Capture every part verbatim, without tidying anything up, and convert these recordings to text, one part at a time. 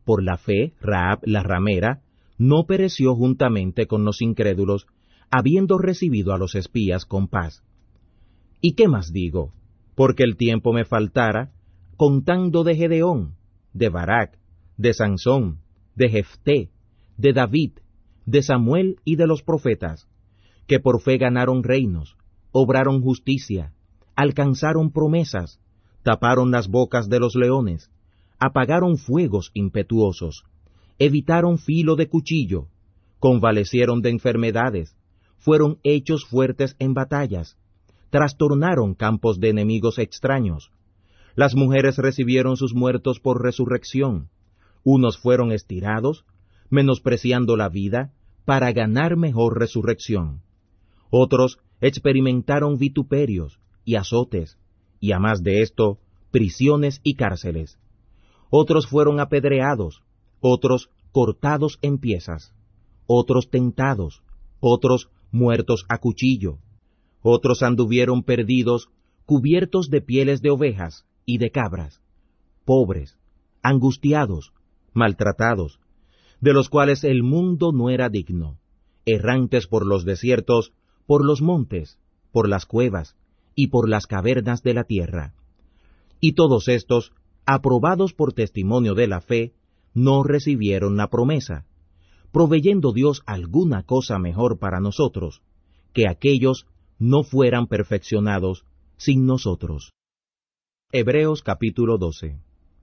por la fe, Rahab la ramera, no pereció juntamente con los incrédulos, habiendo recibido a los espías con paz. ¿Y qué más digo? Porque el tiempo me faltara, contando de Gedeón, de Barak, de Sansón, de Jefté, de David, de Samuel y de los profetas, que por fe ganaron reinos, obraron justicia, alcanzaron promesas, taparon las bocas de los leones, apagaron fuegos impetuosos, evitaron filo de cuchillo, convalecieron de enfermedades, fueron hechos fuertes en batallas, trastornaron campos de enemigos extraños. Las mujeres recibieron sus muertos por resurrección. Unos fueron estirados, menospreciando la vida, para ganar mejor resurrección. Otros experimentaron vituperios y azotes, y a más de esto, prisiones y cárceles. Otros fueron apedreados, otros cortados en piezas, otros tentados, otros muertos a cuchillo, otros anduvieron perdidos, cubiertos de pieles de ovejas y de cabras, pobres, angustiados, maltratados, de los cuales el mundo no era digno, errantes por los desiertos, por los montes, por las cuevas y por las cavernas de la tierra. Y todos estos, aprobados por testimonio de la fe, no recibieron la promesa, proveyendo Dios alguna cosa mejor para nosotros, que aquellos no fueran perfeccionados sin nosotros. Hebreos capítulo doce.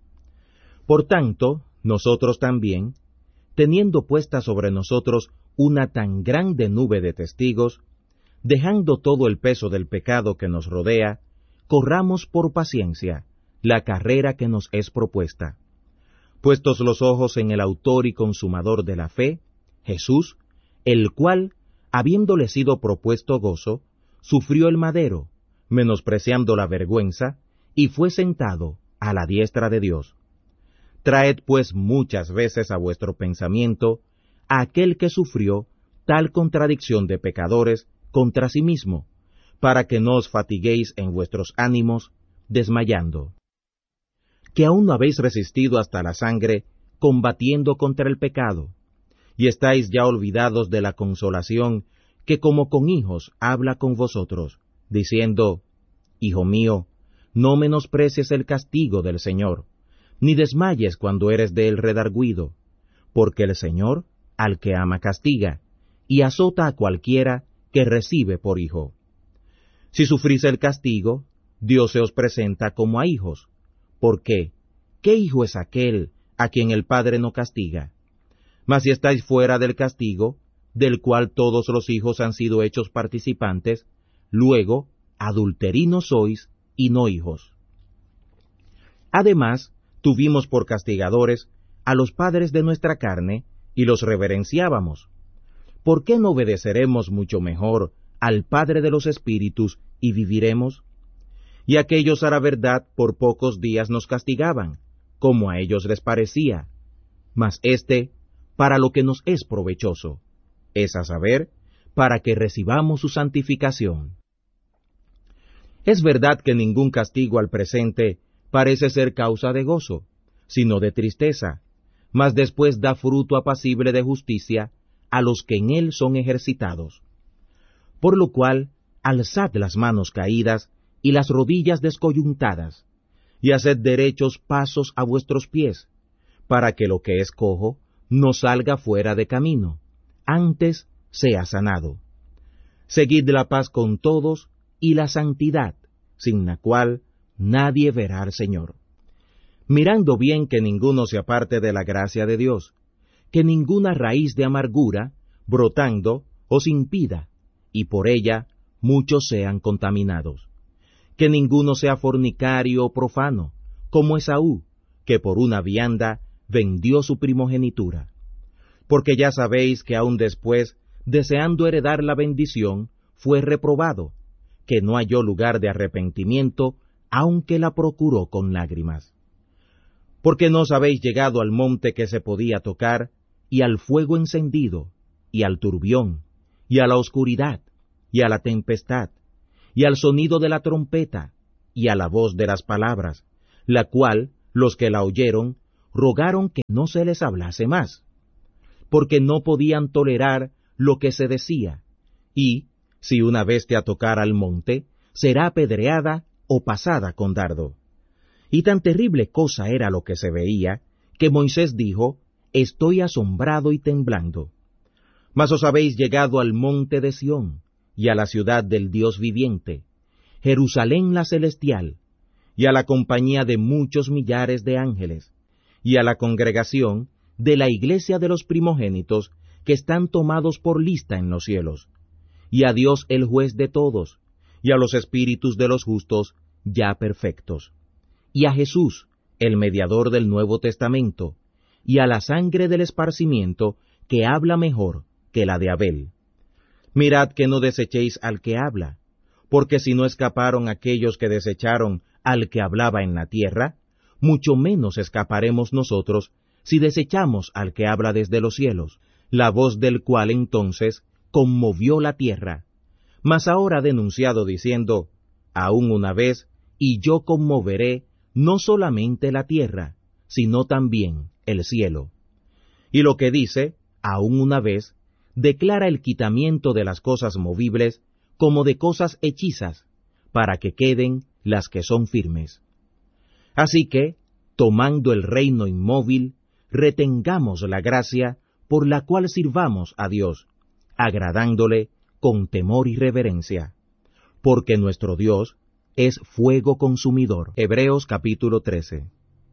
Por tanto, nosotros también, teniendo puesta sobre nosotros una tan grande nube de testigos, dejando todo el peso del pecado que nos rodea, corramos por paciencia la carrera que nos es propuesta, puestos los ojos en el autor y consumador de la fe, Jesús, el cual, habiéndole sido propuesto gozo, sufrió el madero, menospreciando la vergüenza, y fue sentado a la diestra de Dios. Traed pues muchas veces a vuestro pensamiento a aquel que sufrió tal contradicción de pecadores contra sí mismo, para que no os fatiguéis en vuestros ánimos, desmayando. Que aún no habéis resistido hasta la sangre, combatiendo contra el pecado, y estáis ya olvidados de la consolación que como con hijos habla con vosotros, diciendo, Hijo mío, no menosprecies el castigo del Señor, ni desmayes cuando eres de él redargüido, porque el Señor, al que ama castiga, y azota a cualquiera que recibe por hijo. Si sufrís el castigo, Dios se os presenta como a hijos. ¿Por qué? ¿Qué hijo es aquel a quien el Padre no castiga? Mas si estáis fuera del castigo, del cual todos los hijos han sido hechos participantes, luego adulterinos sois y no hijos. Además, tuvimos por castigadores a los padres de nuestra carne, y los reverenciábamos. ¿Por qué no obedeceremos mucho mejor al Padre de los Espíritus y viviremos? Y aquellos a la verdad por pocos días nos castigaban, como a ellos les parecía, mas éste para lo que nos es provechoso, es a saber, para que recibamos su santificación. Es verdad que ningún castigo al presente parece ser causa de gozo, sino de tristeza, mas después da fruto apacible de justicia a los que en él son ejercitados. Por lo cual, alzad las manos caídas y las rodillas descoyuntadas, y haced derechos pasos a vuestros pies, para que lo que es cojo no salga fuera de camino, antes sea sanado. Seguid la paz con todos y la santidad, sin la cual nadie verá al Señor. Mirando bien que ninguno se aparte de la gracia de Dios, que ninguna raíz de amargura, brotando, os impida, y por ella muchos sean contaminados. Que ninguno sea fornicario o profano, como Esaú, que por una vianda vendió su primogenitura. Porque ya sabéis que aun después, deseando heredar la bendición, fue reprobado, que no halló lugar de arrepentimiento, aunque la procuró con lágrimas. Porque no os habéis llegado al monte que se podía tocar, y al fuego encendido, y al turbión, y a la oscuridad, y a la tempestad, y al sonido de la trompeta, y a la voz de las palabras, la cual, los que la oyeron, rogaron que no se les hablase más, porque no podían tolerar lo que se decía, y, si una bestia tocara al monte, será apedreada o pasada con dardo. Y tan terrible cosa era lo que se veía, que Moisés dijo, estoy asombrado y temblando. Mas os habéis llegado al monte de Sión, y a la ciudad del Dios viviente, Jerusalén la celestial, y a la compañía de muchos millares de ángeles, y a la congregación de la iglesia de los primogénitos que están tomados por lista en los cielos, y a Dios el juez de todos, y a los espíritus de los justos ya perfectos, y a Jesús, el mediador del Nuevo Testamento, y a la sangre del esparcimiento que habla mejor que la de Abel. Mirad que no desechéis al que habla, porque si no escaparon aquellos que desecharon al que hablaba en la tierra, mucho menos escaparemos nosotros si desechamos al que habla desde los cielos, la voz del cual entonces conmovió la tierra, mas ahora ha denunciado diciendo, aún una vez, y yo conmoveré no solamente la tierra, sino también el cielo. Y lo que dice, aún una vez, declara el quitamiento de las cosas movibles como de cosas hechizas, para que queden las que son firmes. Así que, tomando el reino inmóvil, retengamos la gracia por la cual sirvamos a Dios, agradándole con temor y reverencia, porque nuestro Dios es fuego consumidor. Hebreos capítulo trece.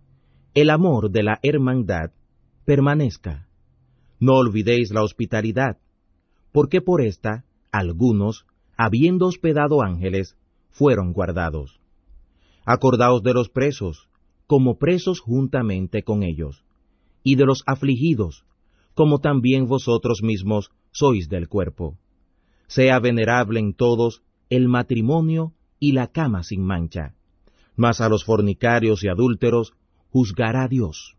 El amor de la hermandad permanezca. No olvidéis la hospitalidad, porque por esta algunos, habiendo hospedado ángeles, fueron guardados. Acordaos de los presos, como presos juntamente con ellos, y de los afligidos, como también vosotros mismos sois del cuerpo. Sea venerable en todos el matrimonio y la cama sin mancha, mas a los fornicarios y adúlteros juzgará Dios.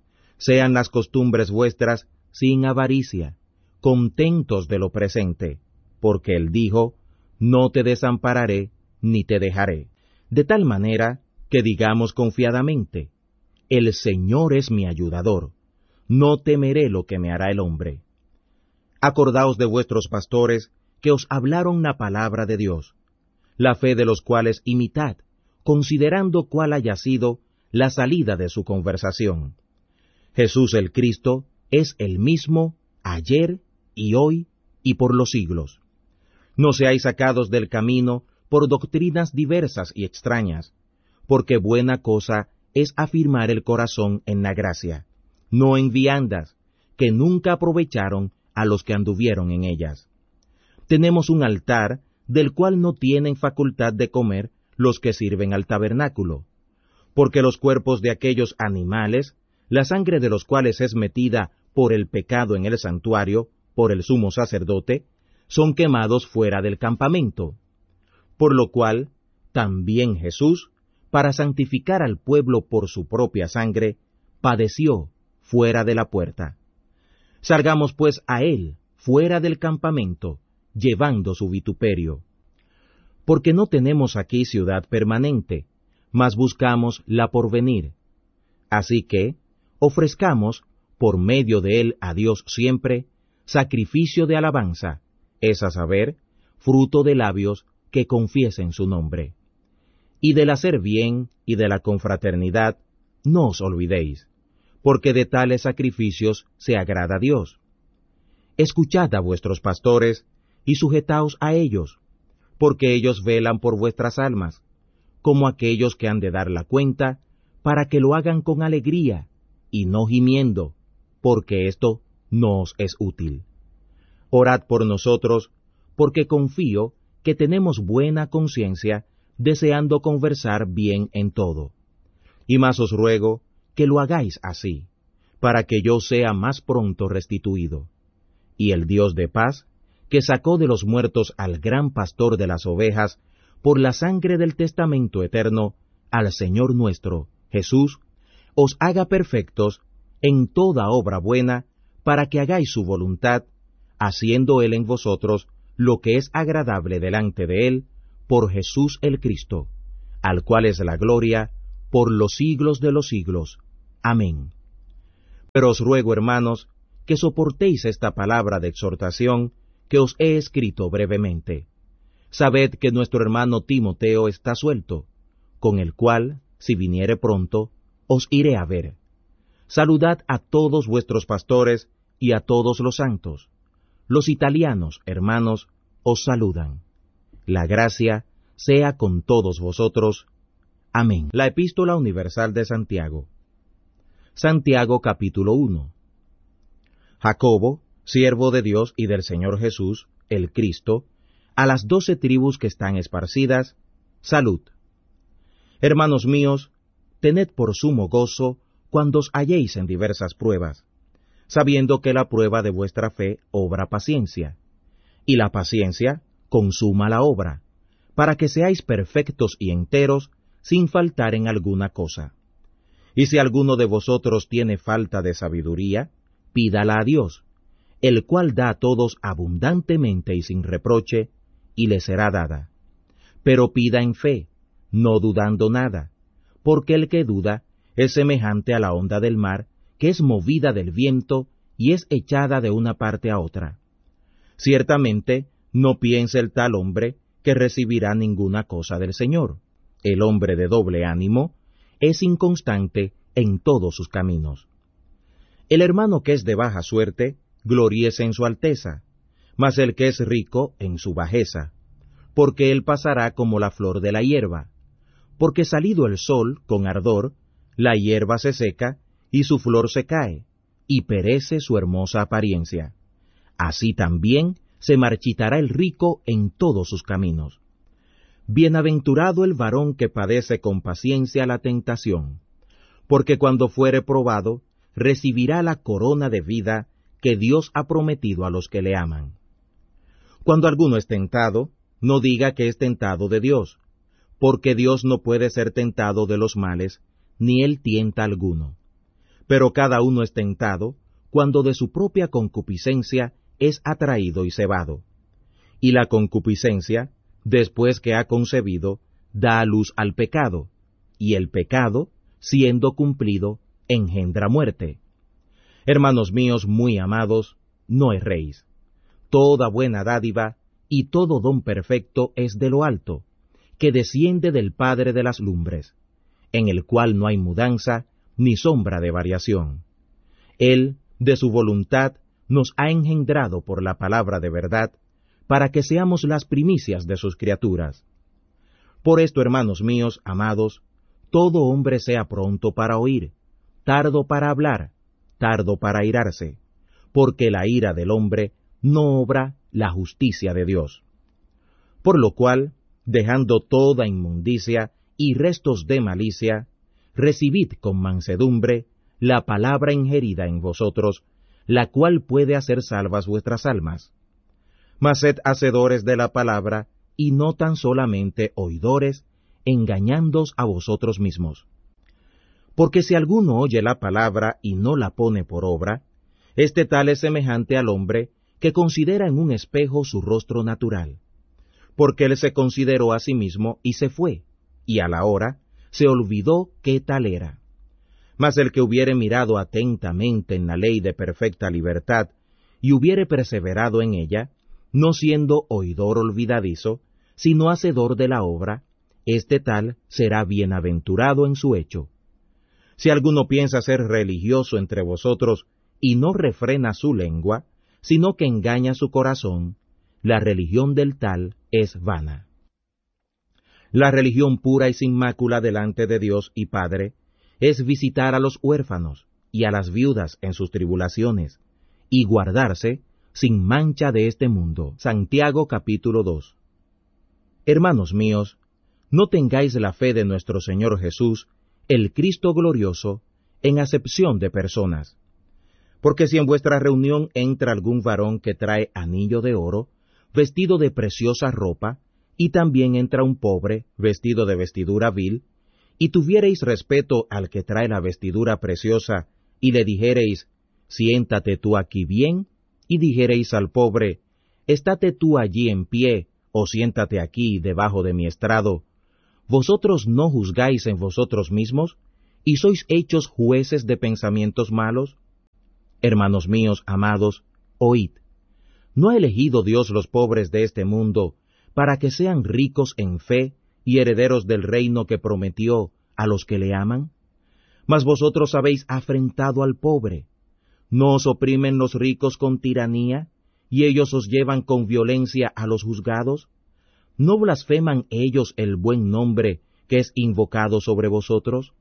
Sean las costumbres vuestras sin avaricia, contentos de lo presente, porque él dijo, no te desampararé ni te dejaré. De tal manera que digamos confiadamente, el Señor es mi ayudador, no temeré lo que me hará el hombre. Acordaos de vuestros pastores que os hablaron la palabra de Dios, la fe de los cuales imitad, considerando cuál haya sido la salida de su conversación. Jesús el Cristo es el mismo ayer y hoy y por los siglos. No seáis sacados del camino por doctrinas diversas y extrañas, porque buena cosa es afirmar el corazón en la gracia, no en viandas, que nunca aprovecharon a los que anduvieron en ellas. Tenemos un altar del cual no tienen facultad de comer los que sirven al tabernáculo, porque los cuerpos de aquellos animales, la sangre de los cuales es metida por el pecado en el santuario, por el sumo sacerdote, son quemados fuera del campamento. Por lo cual, también Jesús, para santificar al pueblo por su propia sangre, padeció fuera de la puerta. Salgamos pues a él, fuera del campamento, llevando su vituperio. Porque no tenemos aquí ciudad permanente, mas buscamos la porvenir. Así que, ofrezcamos, por medio de él a Dios siempre, sacrificio de alabanza, es a saber, fruto de labios que confiesen su nombre. Y del hacer bien y de la confraternidad, no os olvidéis, porque de tales sacrificios se agrada a Dios. Escuchad a vuestros pastores, y sujetaos a ellos, porque ellos velan por vuestras almas, como aquellos que han de dar la cuenta, para que lo hagan con alegría, y no gimiendo, porque esto no os es útil. Orad por nosotros, porque confío que tenemos buena conciencia, deseando conversar bien en todo. Y más os ruego que lo hagáis así, para que yo sea más pronto restituido. Y el Dios de paz, que sacó de los muertos al gran pastor de las ovejas, por la sangre del testamento eterno, al Señor nuestro, Jesús, os haga perfectos en toda obra buena, para que hagáis su voluntad, haciendo Él en vosotros lo que es agradable delante de Él, por Jesús el Cristo, al cual es la gloria por los siglos de los siglos. Amén. Pero os ruego, hermanos, que soportéis esta palabra de exhortación que os he escrito brevemente. Sabed que nuestro hermano Timoteo está suelto, con el cual, si viniere pronto, os iré a ver. Saludad a todos vuestros pastores y a todos los santos. Los italianos, hermanos, os saludan. La gracia sea con todos vosotros. Amén. La Epístola Universal de Santiago. Santiago capítulo uno. Jacobo, siervo de Dios y del Señor Jesús, el Cristo, a las doce tribus que están esparcidas, salud. Hermanos míos, tened por sumo gozo cuando os halléis en diversas pruebas, sabiendo que la prueba de vuestra fe obra paciencia, y la paciencia consuma la obra, para que seáis perfectos y enteros, sin faltar en alguna cosa. Y si alguno de vosotros tiene falta de sabiduría, pídala a Dios, el cual da a todos abundantemente y sin reproche, y le será dada. Pero pida en fe, no dudando nada, porque el que duda es semejante a la onda del mar, que es movida del viento y es echada de una parte a otra. Ciertamente, no piense el tal hombre que recibirá ninguna cosa del Señor. El hombre de doble ánimo es inconstante en todos sus caminos. El hermano que es de baja suerte, gloríese en su alteza, mas el que es rico en su bajeza, porque él pasará como la flor de la hierba, porque salido el sol con ardor, la hierba se seca, y su flor se cae, y perece su hermosa apariencia. Así también se marchitará el rico en todos sus caminos. Bienaventurado el varón que padece con paciencia la tentación, porque cuando fuere probado, recibirá la corona de vida que Dios ha prometido a los que le aman. Cuando alguno es tentado, no diga que es tentado de Dios, porque Dios no puede ser tentado de los males, ni él tienta alguno. Pero cada uno es tentado cuando de su propia concupiscencia es atraído y cebado. Y la concupiscencia, después que ha concebido, da a luz al pecado, y el pecado, siendo cumplido, engendra muerte. Hermanos míos muy amados, no erréis. Toda buena dádiva y todo don perfecto es de lo alto, que desciende del Padre de las lumbres, en el cual no hay mudanza ni sombra de variación. Él, de su voluntad, nos ha engendrado por la palabra de verdad, para que seamos las primicias de sus criaturas. Por esto, hermanos míos, amados, todo hombre sea pronto para oír, tardo para hablar, tardo para airarse, porque la ira del hombre no obra la justicia de Dios. Por lo cual, dejando toda inmundicia y restos de malicia, recibid con mansedumbre la palabra ingerida en vosotros, la cual puede hacer salvas vuestras almas. Mas sed hacedores de la palabra, y no tan solamente oidores, engañándoos a vosotros mismos. Porque si alguno oye la palabra y no la pone por obra, este tal es semejante al hombre que considera en un espejo su rostro natural. Porque él se consideró a sí mismo y se fue, y a la hora se olvidó qué tal era. Mas el que hubiere mirado atentamente en la ley de perfecta libertad, y hubiere perseverado en ella, no siendo oidor olvidadizo, sino hacedor de la obra, este tal será bienaventurado en su hecho. Si alguno piensa ser religioso entre vosotros, y no refrena su lengua, sino que engaña su corazón, la religión del tal es vana. La religión pura y sin mácula delante de Dios y Padre es visitar a los huérfanos y a las viudas en sus tribulaciones, y guardarse sin mancha de este mundo. Santiago capítulo dos. Hermanos míos, no tengáis la fe de nuestro Señor Jesús, el Cristo glorioso, en acepción de personas. Porque si en vuestra reunión entra algún varón que trae anillo de oro, vestido de preciosa ropa, y también entra un pobre, vestido de vestidura vil, y tuviereis respeto al que trae la vestidura preciosa, y le dijereis, siéntate tú aquí bien, y dijereis al pobre, estate tú allí en pie, o siéntate aquí debajo de mi estrado, ¿vosotros no juzgáis en vosotros mismos, y sois hechos jueces de pensamientos malos? Hermanos míos, amados, oíd. ¿No ha elegido Dios los pobres de este mundo para que sean ricos en fe y herederos del reino que prometió a los que le aman? Mas vosotros habéis afrentado al pobre. ¿No os oprimen los ricos con tiranía, y ellos os llevan con violencia a los juzgados? ¿No blasfeman ellos el buen nombre que es invocado sobre vosotros?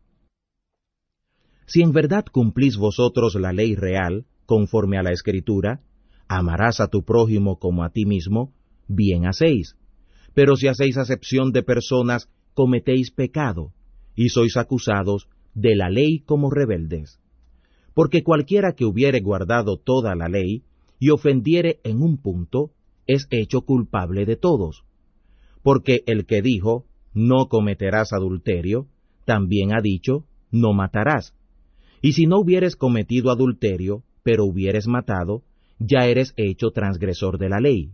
Si en verdad cumplís vosotros la ley real, conforme a la Escritura, amarás a tu prójimo como a ti mismo, bien hacéis. Pero si hacéis acepción de personas, cometéis pecado, y sois acusados de la ley como rebeldes. Porque cualquiera que hubiere guardado toda la ley, y ofendiere en un punto, es hecho culpable de todos. Porque el que dijo, no cometerás adulterio, también ha dicho, no matarás. Y si no hubieres cometido adulterio, pero hubieres matado, ya eres hecho transgresor de la ley.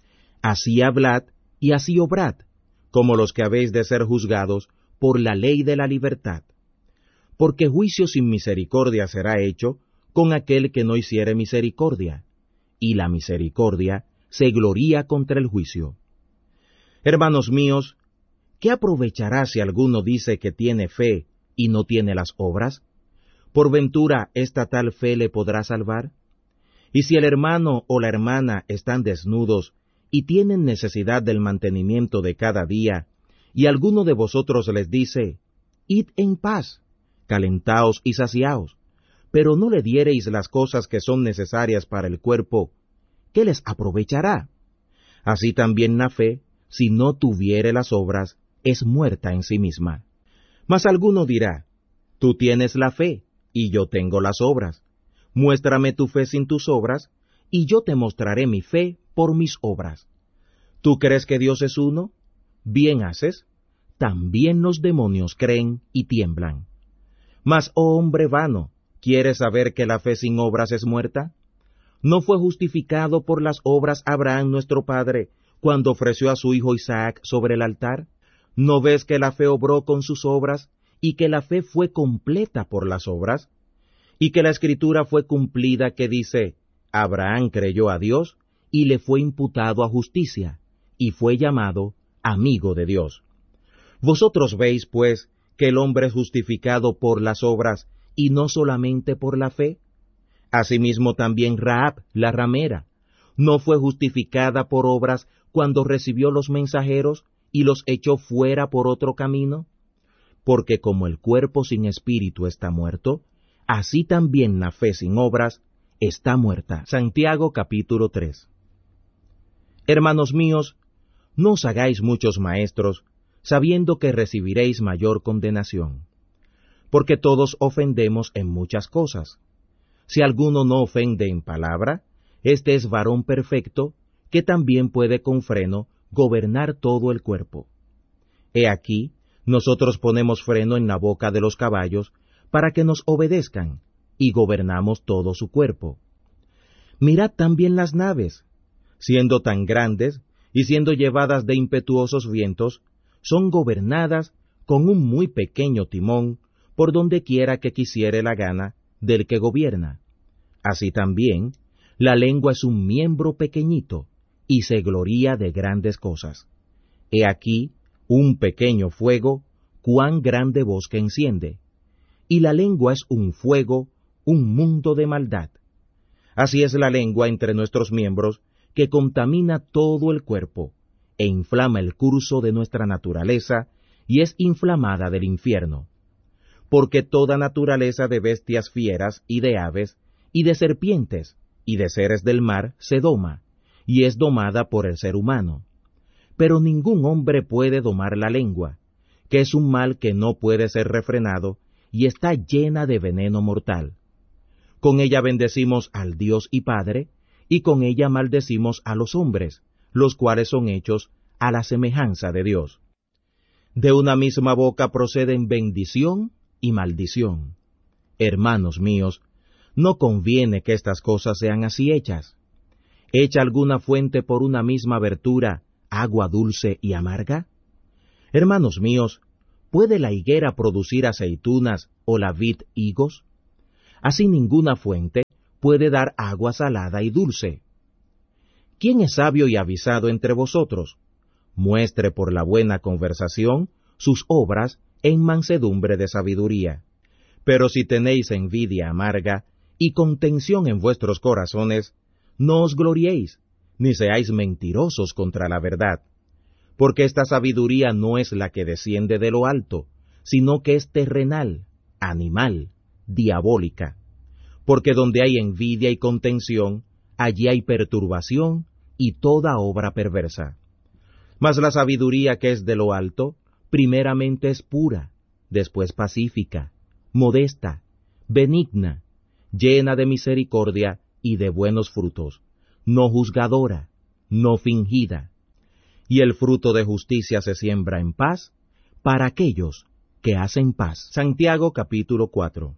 Así hablad y así obrad, como los que habéis de ser juzgados por la ley de la libertad. Porque juicio sin misericordia será hecho con aquel que no hiciere misericordia, y la misericordia se gloría contra el juicio. Hermanos míos, ¿qué aprovechará si alguno dice que tiene fe y no tiene las obras? ¿Por ventura esta tal fe le podrá salvar? Y si el hermano o la hermana están desnudos y tienen necesidad del mantenimiento de cada día, y alguno de vosotros les dice, id en paz, calentaos y saciaos, pero no le diereis las cosas que son necesarias para el cuerpo, ¿qué les aprovechará? Así también la fe, si no tuviere las obras, es muerta en sí misma. Mas alguno dirá, tú tienes la fe, y yo tengo las obras. Muéstrame tu fe sin tus obras, y yo te mostraré mi fe por mis obras. ¿Tú crees que Dios es uno? Bien haces. También los demonios creen y tiemblan. Mas, oh hombre vano, ¿quieres saber que la fe sin obras es muerta? ¿No fue justificado por las obras Abraham nuestro padre, cuando ofreció a su hijo Isaac sobre el altar? ¿No ves que la fe obró con sus obras, y que la fe fue completa por las obras? Y que la Escritura fue cumplida que dice, Abraham creyó a Dios, y le fue imputado a justicia, y fue llamado amigo de Dios. Vosotros veis, pues, que el hombre es justificado por las obras, y no solamente por la fe. Asimismo también Rahab, la ramera, no fue justificada por obras cuando recibió los mensajeros y los echó fuera por otro camino. Porque como el cuerpo sin espíritu está muerto, así también la fe sin obras está muerta. Santiago capítulo tres. Hermanos míos, no os hagáis muchos maestros, sabiendo que recibiréis mayor condenación. Porque todos ofendemos en muchas cosas. Si alguno no ofende en palabra, este es varón perfecto, que también puede con freno gobernar todo el cuerpo. He aquí, nosotros ponemos freno en la boca de los caballos, para que nos obedezcan, y gobernamos todo su cuerpo. Mirad también las naves, siendo tan grandes, y siendo llevadas de impetuosos vientos, son gobernadas con un muy pequeño timón, por donde quiera que quisiere la gana del que gobierna. Así también, la lengua es un miembro pequeñito, y se gloría de grandes cosas. He aquí, un pequeño fuego, cuán grande bosque enciende. Y la lengua es un fuego, un mundo de maldad. Así es la lengua entre nuestros miembros, que contamina todo el cuerpo, e inflama el curso de nuestra naturaleza, y es inflamada del infierno. Porque toda naturaleza de bestias fieras y de aves, y de serpientes, y de seres del mar se doma, y es domada por el ser humano. Pero ningún hombre puede domar la lengua, que es un mal que no puede ser refrenado, y está llena de veneno mortal. Con ella bendecimos al Dios y Padre, y con ella maldecimos a los hombres, los cuales son hechos a la semejanza de Dios. De una misma boca proceden bendición y maldición. Hermanos míos, no conviene que estas cosas sean así hechas. ¿Echa alguna fuente por una misma abertura agua dulce y amarga? Hermanos míos, ¿puede la higuera producir aceitunas o la vid higos? Así ninguna fuente puede dar agua salada y dulce. ¿Quién es sabio y avisado entre vosotros? Muestre por la buena conversación sus obras en mansedumbre de sabiduría. Pero si tenéis envidia amarga y contención en vuestros corazones, no os gloriéis, ni seáis mentirosos contra la verdad. Porque esta sabiduría no es la que desciende de lo alto, sino que es terrenal, animal, diabólica. Porque donde hay envidia y contención, allí hay perturbación y toda obra perversa. Mas la sabiduría que es de lo alto, primeramente es pura, después pacífica, modesta, benigna, llena de misericordia y de buenos frutos, no juzgadora, no fingida. Y el fruto de justicia se siembra en paz para aquellos que hacen paz. Santiago capítulo cuatro.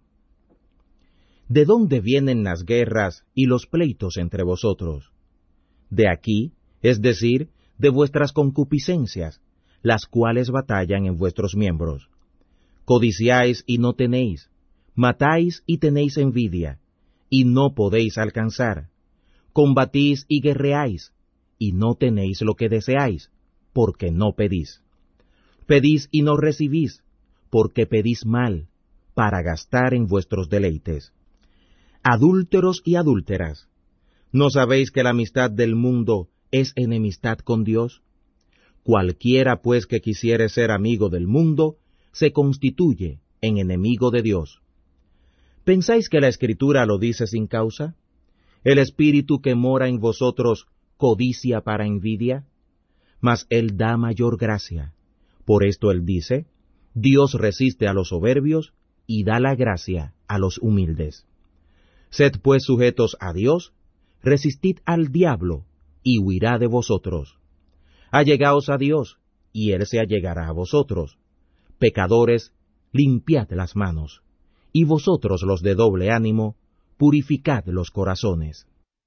¿De dónde vienen las guerras y los pleitos entre vosotros? De aquí, es decir, de vuestras concupiscencias, las cuales batallan en vuestros miembros. Codiciáis y no tenéis, matáis y tenéis envidia, y no podéis alcanzar. Combatís y guerreáis, y no tenéis lo que deseáis, porque no pedís. Pedís y no recibís, porque pedís mal, para gastar en vuestros deleites. Adúlteros y adúlteras, ¿no sabéis que la amistad del mundo es enemistad con Dios? Cualquiera pues que quisiere ser amigo del mundo, se constituye en enemigo de Dios. ¿Pensáis que la Escritura lo dice sin causa? ¿El espíritu que mora en vosotros codicia para envidia? Mas Él da mayor gracia. Por esto Él dice, Dios resiste a los soberbios y da la gracia a los humildes. Sed pues sujetos a Dios, resistid al diablo, y huirá de vosotros. Allegaos a Dios, y Él se allegará a vosotros. Pecadores, limpiad las manos, y vosotros los de doble ánimo, purificad los corazones.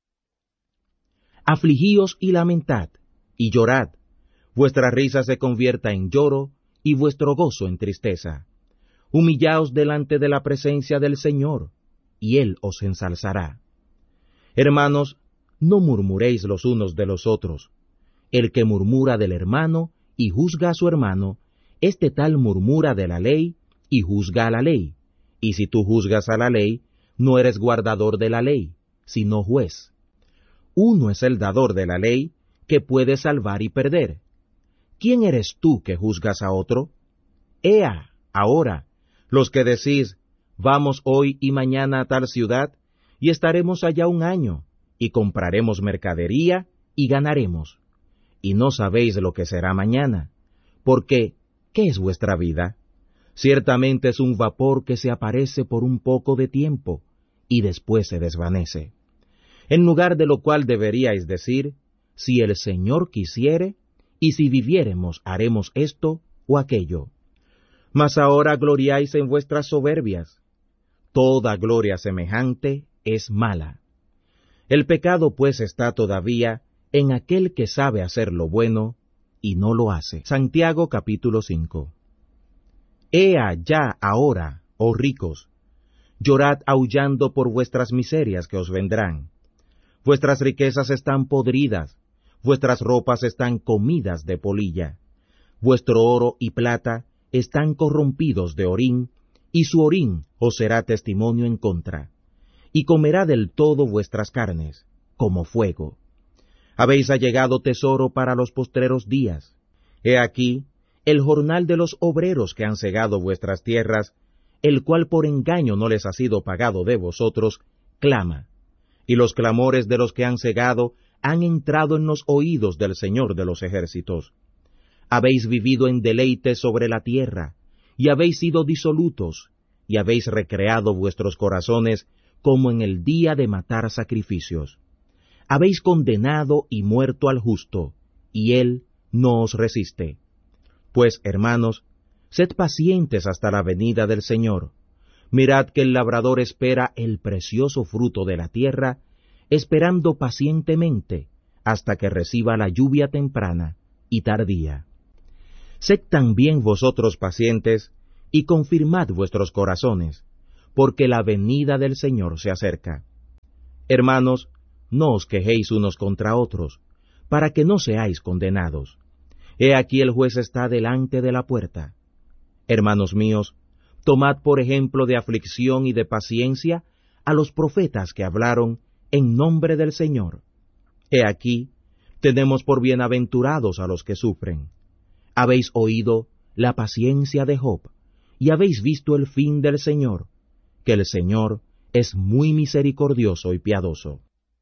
Afligíos y lamentad, y llorad, vuestra risa se convierta en lloro, y vuestro gozo en tristeza. Humillaos delante de la presencia del Señor, y Él os ensalzará. Hermanos, no murmuréis los unos de los otros. El que murmura del hermano y juzga a su hermano, este tal murmura de la ley y juzga a la ley. Y si tú juzgas a la ley, no eres guardador de la ley, sino juez. Uno es el dador de la ley, que puede salvar y perder. ¿Quién eres tú que juzgas a otro? Ea, ahora, los que decís, vamos hoy y mañana a tal ciudad, y estaremos allá un año, y compraremos mercadería, y ganaremos. Y no sabéis lo que será mañana, porque, ¿qué es vuestra vida? Ciertamente es un vapor que se aparece por un poco de tiempo, y después se desvanece. En lugar de lo cual deberíais decir, si el Señor quisiere, y si viviéremos haremos esto o aquello. Mas ahora gloriáis en vuestras soberbias. Toda gloria semejante es mala. El pecado pues está todavía en aquel que sabe hacer lo bueno y no lo hace. Santiago capítulo cinco. Ea ya ahora, oh ricos, llorad aullando por vuestras miserias que os vendrán. Vuestras riquezas están podridas, vuestras ropas están comidas de polilla. Vuestro oro y plata están corrompidos de orín, y su orín os será testimonio en contra, y comerá del todo vuestras carnes, como fuego. Habéis allegado tesoro para los postreros días. He aquí el jornal de los obreros que han segado vuestras tierras, el cual por engaño no les ha sido pagado de vosotros, clama, y los clamores de los que han segado han entrado en los oídos del Señor de los ejércitos. Habéis vivido en deleite sobre la tierra, y habéis sido disolutos, y habéis recreado vuestros corazones como en el día de matar sacrificios. Habéis condenado y muerto al justo, y él no os resiste. Pues, hermanos, sed pacientes hasta la venida del Señor. Mirad que el labrador espera el precioso fruto de la tierra, esperando pacientemente hasta que reciba la lluvia temprana y tardía. Sed también vosotros pacientes, y confirmad vuestros corazones, porque la venida del Señor se acerca. Hermanos, no os quejéis unos contra otros, para que no seáis condenados. He aquí el juez está delante de la puerta. Hermanos míos, tomad por ejemplo de aflicción y de paciencia a los profetas que hablaron en nombre del Señor. He aquí, tenemos por bienaventurados a los que sufren. Habéis oído la paciencia de Job, y habéis visto el fin del Señor, que el Señor es muy misericordioso y piadoso.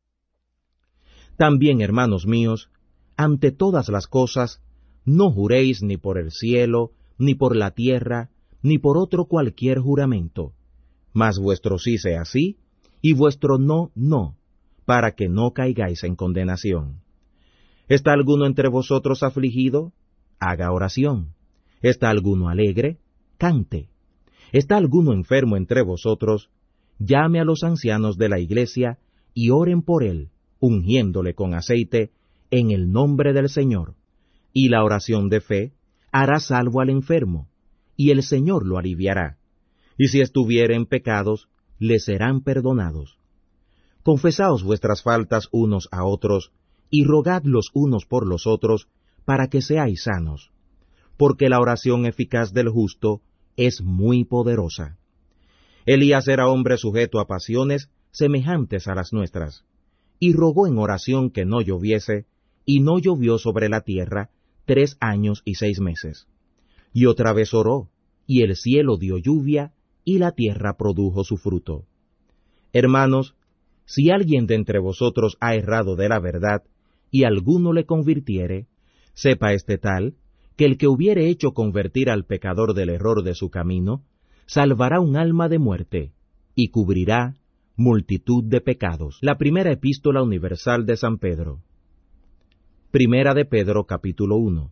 También, hermanos míos, ante todas las cosas, no juréis ni por el cielo, ni por la tierra, ni por otro cualquier juramento, mas vuestro sí sea sí, y vuestro no, no, para que no caigáis en condenación. ¿Está alguno entre vosotros afligido? Haga oración. ¿Está alguno alegre? Cante. ¿Está alguno enfermo entre vosotros? Llame a los ancianos de la iglesia y oren por él, ungiéndole con aceite en el nombre del Señor. Y la oración de fe hará salvo al enfermo, y el Señor lo aliviará. Y si estuviere en pecados, le serán perdonados. Confesaos vuestras faltas unos a otros, y rogad los unos por los otros, para que seáis sanos. Porque la oración eficaz del justo es muy poderosa. Elías era hombre sujeto a pasiones semejantes a las nuestras, y rogó en oración que no lloviese, y no llovió sobre la tierra tres años y seis meses. Y otra vez oró, y el cielo dio lluvia, y la tierra produjo su fruto. Hermanos, si alguien de entre vosotros ha errado de la verdad, y alguno le convirtiere, sepa este tal, que el que hubiere hecho convertir al pecador del error de su camino, salvará un alma de muerte, y cubrirá multitud de pecados. La primera epístola universal de San Pedro. Primera de Pedro, capítulo uno.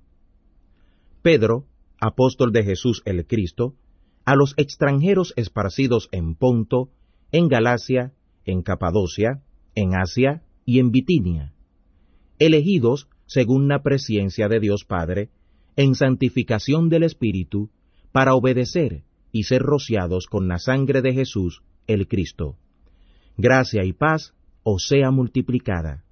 Pedro, apóstol de Jesús el Cristo, a los extranjeros esparcidos en Ponto, en Galacia, en Capadocia, en Asia y en Bitinia, elegidos según la presciencia de Dios Padre, en santificación del Espíritu, para obedecer y ser rociados con la sangre de Jesús el Cristo. Gracia y paz os sea multiplicada.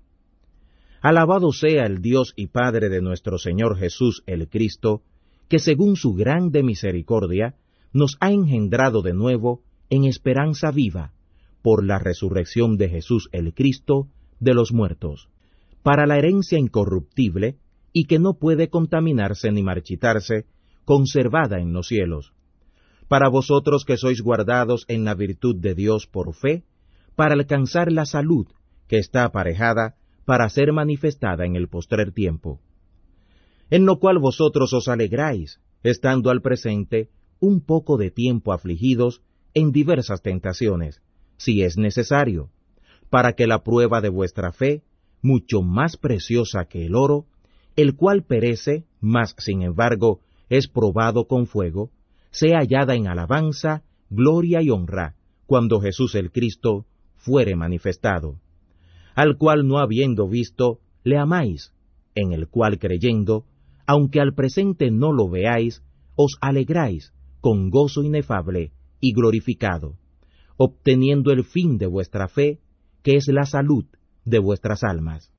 Alabado sea el Dios y Padre de nuestro Señor Jesús el Cristo, que según su grande misericordia nos ha engendrado de nuevo en esperanza viva, por la resurrección de Jesús el Cristo de los muertos, para la herencia incorruptible y que no puede contaminarse ni marchitarse, conservada en los cielos, para vosotros que sois guardados en la virtud de Dios por fe, para alcanzar la salud que está aparejada para ser manifestada en el postrer tiempo, en lo cual vosotros os alegráis, estando al presente un poco de tiempo afligidos en diversas tentaciones, si es necesario, para que la prueba de vuestra fe, mucho más preciosa que el oro, el cual perece, mas sin embargo es probado con fuego, sea hallada en alabanza, gloria y honra, cuando Jesús el Cristo fuere manifestado, al cual no habiendo visto, le amáis, en el cual creyendo, aunque al presente no lo veáis, os alegráis con gozo inefable y glorificado, obteniendo el fin de vuestra fe, que es la salud de vuestras almas.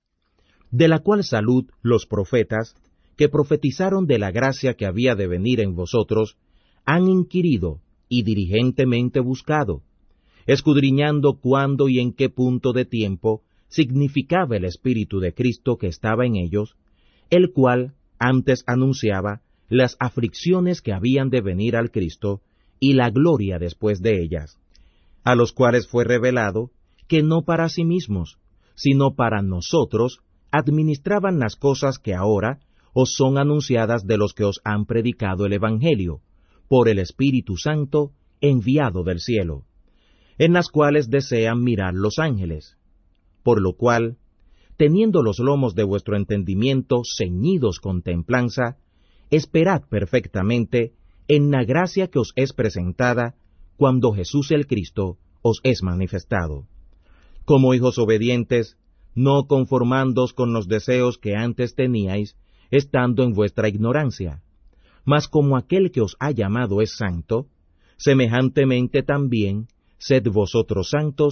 De la cual salud los profetas, que profetizaron de la gracia que había de venir en vosotros, han inquirido y diligentemente buscado, escudriñando cuándo y en qué punto de tiempo significaba el Espíritu de Cristo que estaba en ellos, el cual antes anunciaba las aflicciones que habían de venir al Cristo y la gloria después de ellas, a los cuales fue revelado que no para sí mismos, sino para nosotros, administraban las cosas que ahora os son anunciadas de los que os han predicado el Evangelio, por el Espíritu Santo enviado del cielo, en las cuales desean mirar los ángeles. Por lo cual, teniendo los lomos de vuestro entendimiento ceñidos con templanza, esperad perfectamente en la gracia que os es presentada cuando Jesús el Cristo os es manifestado. Como hijos obedientes, no conformándoos con los deseos que antes teníais, estando en vuestra ignorancia, mas como aquel que os ha llamado es santo, semejantemente también sed vosotros santos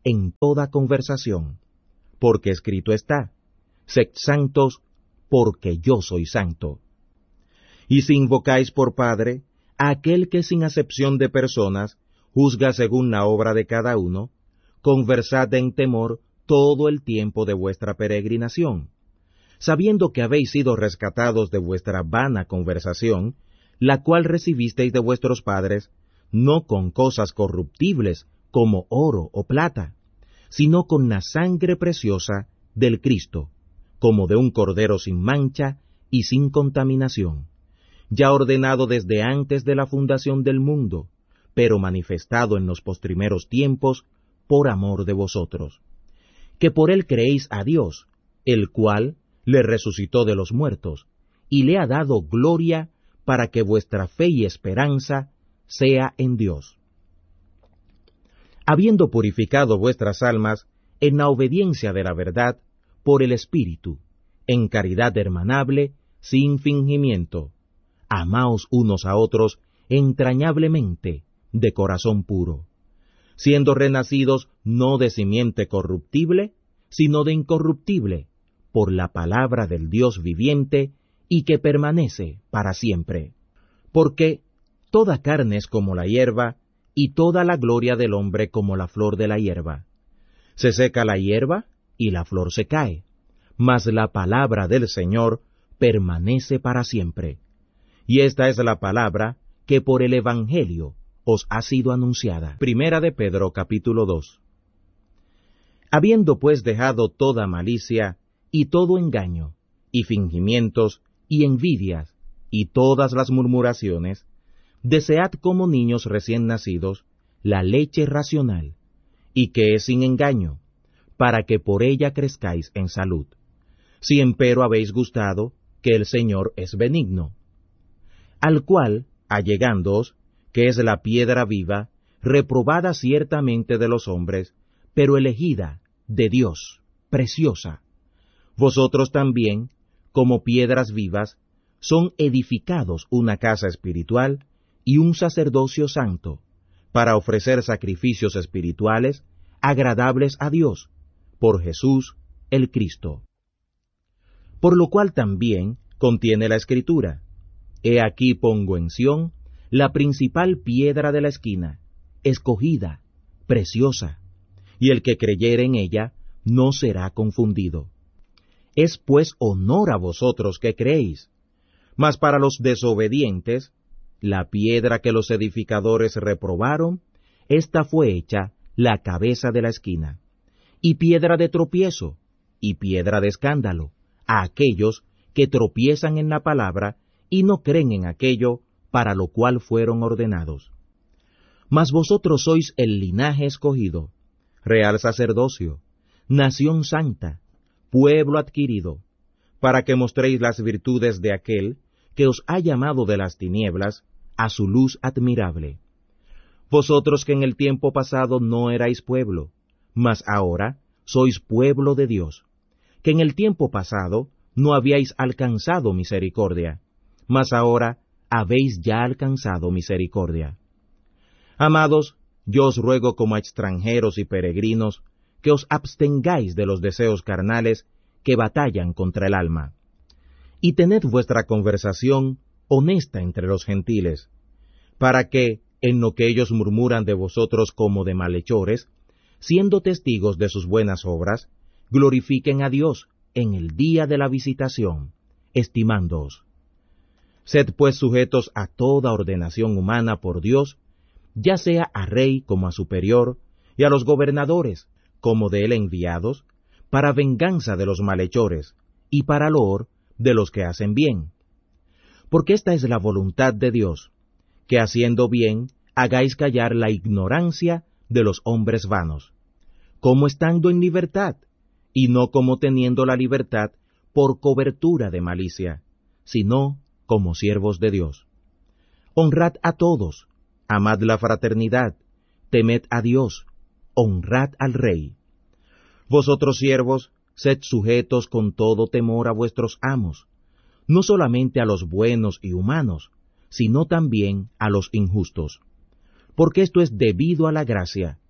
en toda conversación, porque escrito está, sed santos, porque yo soy santo. Y si invocáis por Padre a aquel que sin acepción de personas juzga según la obra de cada uno, conversad en temor todo el tiempo de vuestra peregrinación, sabiendo que habéis sido rescatados de vuestra vana conversación, la cual recibisteis de vuestros padres, no con cosas corruptibles como oro o plata, sino con la sangre preciosa del Cristo, como de un cordero sin mancha y sin contaminación, ya ordenado desde antes de la fundación del mundo, pero manifestado en los postrimeros tiempos por amor de vosotros, que por él creéis a Dios, el cual le resucitó de los muertos, y le ha dado gloria para que vuestra fe y esperanza sea en Dios. Habiendo purificado vuestras almas en la obediencia de la verdad por el Espíritu, en caridad hermanable, sin fingimiento, amaos unos a otros entrañablemente, de corazón puro, siendo renacidos no de simiente corruptible, sino de incorruptible, por la palabra del Dios viviente y que permanece para siempre. Porque toda carne es como la hierba, y toda la gloria del hombre como la flor de la hierba. Se seca la hierba, y la flor se cae, mas la palabra del Señor permanece para siempre. Y esta es la palabra que por el Evangelio os ha sido anunciada. Primera de Pedro, capítulo dos. Habiendo pues dejado toda malicia, y todo engaño, y fingimientos, y envidias, y todas las murmuraciones, desead como niños recién nacidos la leche racional, y que es sin engaño, para que por ella crezcáis en salud, si empero habéis gustado que el Señor es benigno, al cual, allegándoos, que es la piedra viva, reprobada ciertamente de los hombres, pero elegida de Dios, preciosa. Vosotros también, como piedras vivas, son edificados una casa espiritual y un sacerdocio santo, para ofrecer sacrificios espirituales agradables a Dios, por Jesús el Cristo. Por lo cual también contiene la Escritura: He aquí pongo en Sión la principal piedra de la esquina, escogida, preciosa, y el que creyere en ella no será confundido. Es pues honor a vosotros que creéis, mas para los desobedientes, la piedra que los edificadores reprobaron, esta fue hecha la cabeza de la esquina, y piedra de tropiezo, y piedra de escándalo, a aquellos que tropiezan en la palabra y no creen en aquello para lo cual fueron ordenados. Mas vosotros sois el linaje escogido, real sacerdocio, nación santa, pueblo adquirido, para que mostréis las virtudes de aquel que os ha llamado de las tinieblas a su luz admirable. Vosotros que en el tiempo pasado no erais pueblo, mas ahora sois pueblo de Dios, que en el tiempo pasado no habíais alcanzado misericordia, mas ahora habéis ya alcanzado misericordia. Amados, yo os ruego como a extranjeros y peregrinos, que os abstengáis de los deseos carnales que batallan contra el alma. Y tened vuestra conversación honesta entre los gentiles, para que, en lo que ellos murmuran de vosotros como de malhechores, siendo testigos de sus buenas obras, glorifiquen a Dios en el día de la visitación, estimándoos. Sed pues sujetos a toda ordenación humana por Dios, ya sea a rey como a superior, y a los gobernadores, como de él enviados, para venganza de los malhechores, y para loor de los que hacen bien. Porque esta es la voluntad de Dios, que haciendo bien hagáis callar la ignorancia de los hombres vanos, como estando en libertad, y no como teniendo la libertad por cobertura de malicia, sino como siervos de Dios. Honrad a todos, amad la fraternidad, temed a Dios, honrad al Rey. Vosotros siervos, sed sujetos con todo temor a vuestros amos, no solamente a los buenos y humanos, sino también a los injustos, porque esto es debido a la gracia,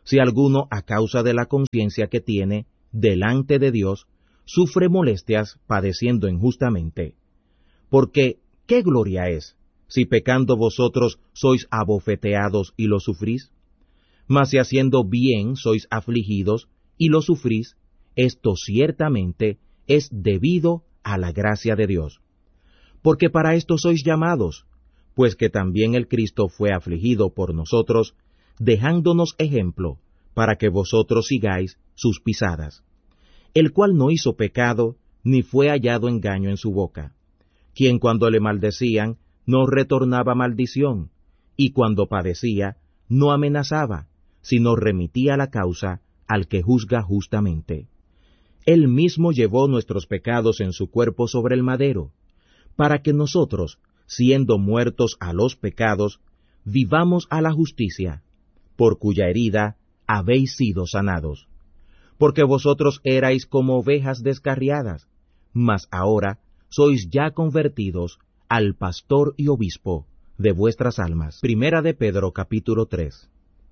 si alguno, a causa de la conciencia que tiene delante de Dios, sufre molestias padeciendo injustamente. Porque, ¿qué gloria es, si pecando vosotros sois abofeteados y lo sufrís? Mas si haciendo bien sois afligidos y lo sufrís, esto ciertamente es debido a la gracia de Dios. Porque para esto sois llamados, pues que también el Cristo fue afligido por nosotros, dejándonos ejemplo, para que vosotros sigáis sus pisadas, el cual no hizo pecado, ni fue hallado engaño en su boca, quien cuando le maldecían, no retornaba maldición, y cuando padecía, no amenazaba, sino remitía la causa al que juzga justamente. Él mismo llevó nuestros pecados en su cuerpo sobre el madero, para que nosotros, siendo muertos a los pecados, vivamos a la justicia, por cuya herida habéis sido sanados. Porque vosotros erais como ovejas descarriadas, mas ahora sois ya convertidos al pastor y obispo de vuestras almas. Primera de Pedro capítulo tres.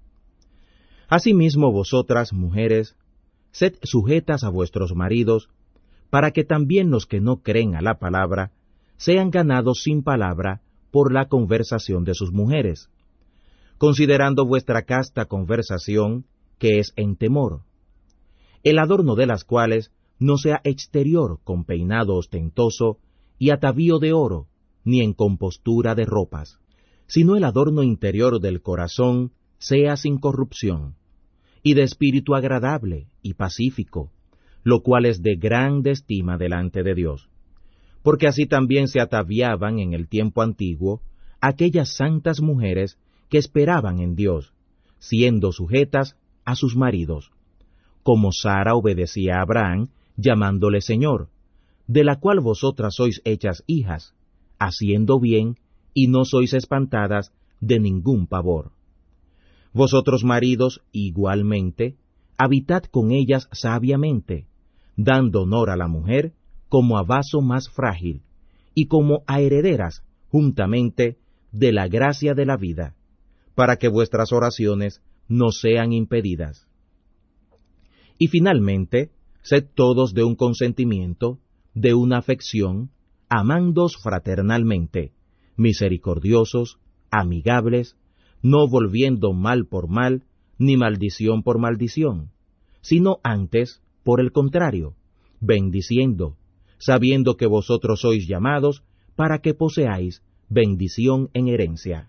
Asimismo vosotras, mujeres, sed sujetas a vuestros maridos, para que también los que no creen a la palabra sean ganados sin palabra por la conversación de sus mujeres, considerando vuestra casta conversación, que es en temor, el adorno de las cuales no sea exterior con peinado ostentoso y atavío de oro, ni en compostura de ropas, sino el adorno interior del corazón sea sin corrupción, y de espíritu agradable y pacífico, lo cual es de grande estima delante de Dios. Porque así también se ataviaban en el tiempo antiguo aquellas santas mujeres que esperaban en Dios, siendo sujetas a sus maridos, como Sara obedecía a Abraham, llamándole Señor, de la cual vosotras sois hechas hijas, haciendo bien, y no sois espantadas de ningún pavor. Vosotros maridos, igualmente, habitad con ellas sabiamente, dando honor a la mujer como a vaso más frágil, y como a herederas, juntamente, de la gracia de la vida, para que vuestras oraciones no sean impedidas. Y finalmente, sed todos de un consentimiento, de una afección, amándoos fraternalmente, misericordiosos, amigables, no volviendo mal por mal, ni maldición por maldición, sino antes, por el contrario, bendiciendo, sabiendo que vosotros sois llamados para que poseáis bendición en herencia.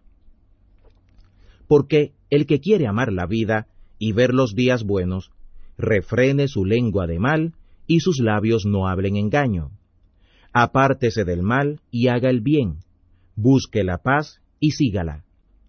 Porque el que quiere amar la vida y ver los días buenos, refrene su lengua de mal y sus labios no hablen engaño. Apártese del mal y haga el bien, busque la paz y sígala.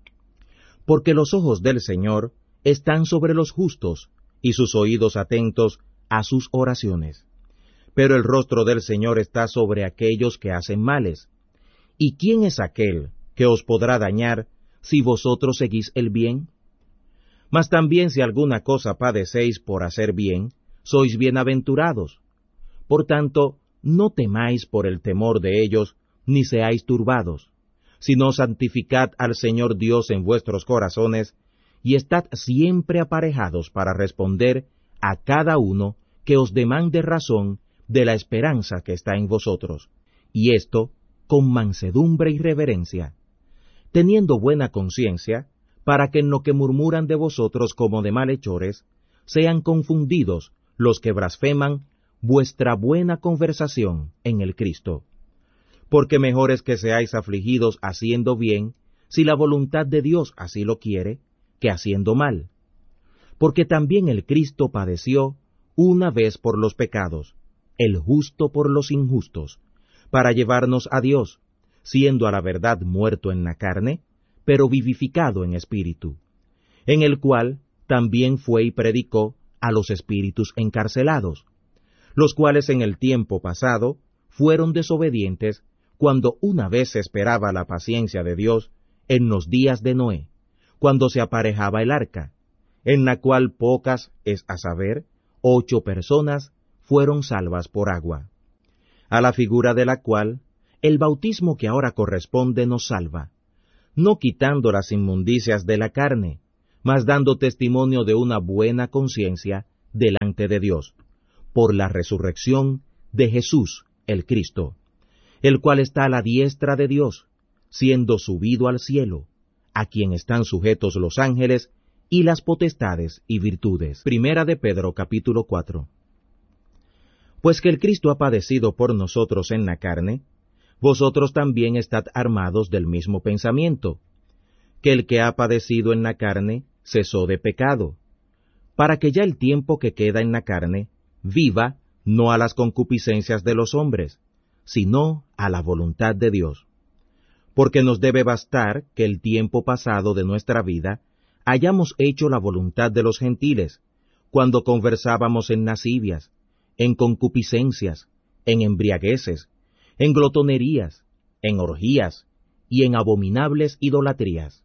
Porque los ojos del Señor están sobre los justos, y sus oídos atentos a sus oraciones. Pero el rostro del Señor está sobre aquellos que hacen males. ¿Y quién es aquel que os podrá dañar si vosotros seguís el bien? Mas también si alguna cosa padecéis por hacer bien, sois bienaventurados. Por tanto, no temáis por el temor de ellos, ni seáis turbados, sino santificad al Señor Dios en vuestros corazones, y estad siempre aparejados para responder a cada uno que os demande razón de la esperanza que está en vosotros, y esto con mansedumbre y reverencia, teniendo buena conciencia, para que en lo que murmuran de vosotros como de malhechores, sean confundidos los que blasfeman vuestra buena conversación en el Cristo. Porque mejor es que seáis afligidos haciendo bien, si la voluntad de Dios así lo quiere, que haciendo mal. Porque también el Cristo padeció una vez por los pecados, el justo por los injustos, para llevarnos a Dios, siendo a la verdad muerto en la carne, pero vivificado en espíritu, en el cual también fue y predicó a los espíritus encarcelados, los cuales en el tiempo pasado fueron desobedientes cuando una vez se esperaba la paciencia de Dios en los días de Noé, cuando se aparejaba el arca, en la cual pocas, es a saber, ocho personas, fueron salvas por agua, a la figura de la cual el bautismo que ahora corresponde nos salva, no quitando las inmundicias de la carne, mas dando testimonio de una buena conciencia delante de Dios, por la resurrección de Jesús el Cristo, el cual está a la diestra de Dios, siendo subido al cielo, a quien están sujetos los ángeles y las potestades y virtudes. Primera de Pedro, capítulo cuatro. Pues que el Cristo ha padecido por nosotros en la carne, vosotros también estad armados del mismo pensamiento, que el que ha padecido en la carne cesó de pecado, para que ya el tiempo que queda en la carne viva no a las concupiscencias de los hombres, sino a la voluntad de Dios. Porque nos debe bastar que el tiempo pasado de nuestra vida hayamos hecho la voluntad de los gentiles, cuando conversábamos en lascivias, en concupiscencias, en embriagueces, en glotonerías, en orgías y en abominables idolatrías.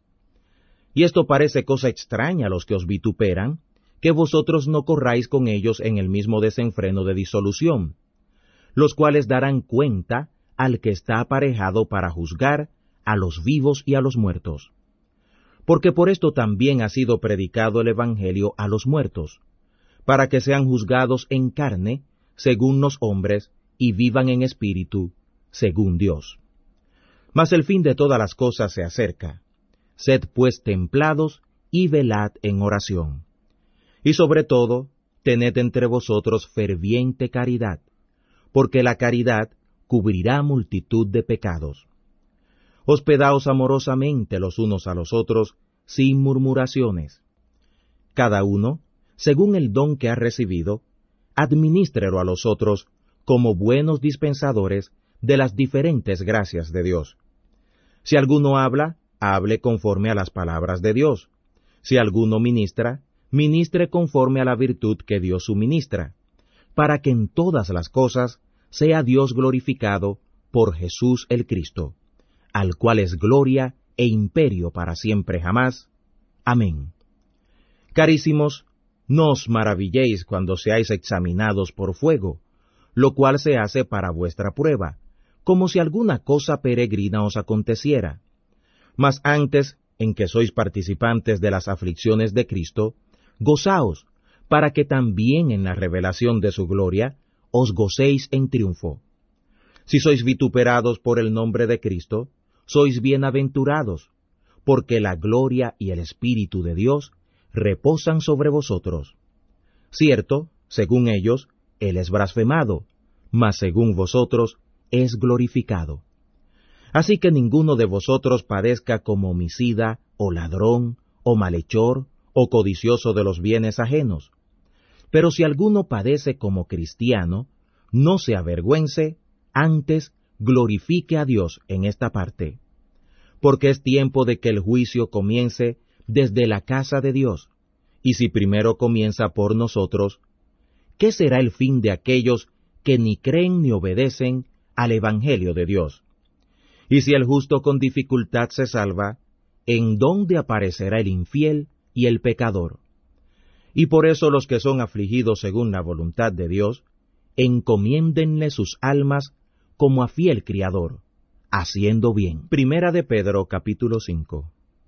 Y esto parece cosa extraña a los que os vituperan, que vosotros no corráis con ellos en el mismo desenfreno de disolución, los cuales darán cuenta al que está aparejado para juzgar a los vivos y a los muertos. Porque por esto también ha sido predicado el Evangelio a los muertos, para que sean juzgados en carne, según los hombres, y vivan en espíritu, según Dios. Mas el fin de todas las cosas se acerca. Sed pues templados y velad en oración. Y sobre todo, tened entre vosotros ferviente caridad, porque la caridad cubrirá multitud de pecados. Hospedaos amorosamente los unos a los otros, sin murmuraciones. Cada uno, según el don que ha recibido, adminístrelo a los otros como buenos dispensadores de las diferentes gracias de Dios. Si alguno habla, hable conforme a las palabras de Dios. Si alguno ministra, ministre conforme a la virtud que Dios suministra, para que en todas las cosas sea Dios glorificado por Jesús el Cristo, al cual es gloria e imperio para siempre jamás. Amén. Carísimos, no os maravilléis cuando seáis examinados por fuego, lo cual se hace para vuestra prueba, como si alguna cosa peregrina os aconteciera. Mas antes, en que sois participantes de las aflicciones de Cristo, gozaos, para que también en la revelación de su gloria os gocéis en triunfo. Si sois vituperados por el nombre de Cristo, sois bienaventurados, porque la gloria y el Espíritu de Dios reposan sobre vosotros. Cierto, según ellos, Él es blasfemado, mas según vosotros es glorificado. Así que ninguno de vosotros padezca como homicida, o ladrón, o malhechor, o codicioso de los bienes ajenos. Pero si alguno padece como cristiano, no se avergüence, antes glorifique a Dios en esta parte. Porque es tiempo de que el juicio comience desde la casa de Dios, y si primero comienza por nosotros, ¿qué será el fin de aquellos que ni creen ni obedecen al Evangelio de Dios? Y si el justo con dificultad se salva, ¿en dónde aparecerá el infiel y el pecador? Y por eso los que son afligidos según la voluntad de Dios, encomiéndenle sus almas como a fiel criador, haciendo bien. Primera de Pedro, capítulo cinco.